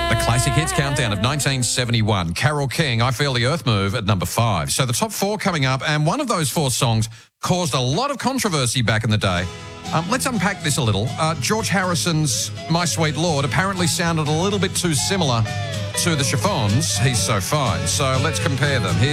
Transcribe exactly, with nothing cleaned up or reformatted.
The Classic Hits Countdown of nineteen seventy-one. Carole King, I Feel the Earth Move at number five. So the top four coming up, and one of those four songs caused a lot of controversy back in the day. Um, let's unpack this a little. Uh, George Harrison's My Sweet Lord apparently sounded a little bit too similar to the Chiffons' He's So Fine. So let's compare them. Here